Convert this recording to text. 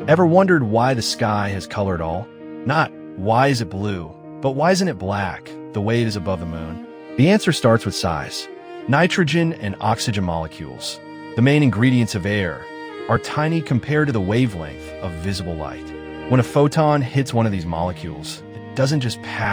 Ever wondered why the sky has color at all? Not why is it blue, but why isn't it black, the way it is above the moon? The answer starts with size. Nitrogen and oxygen molecules, the main ingredients of air, are tiny compared to the wavelength of visible light. When a photon hits one of these molecules, it doesn't just pass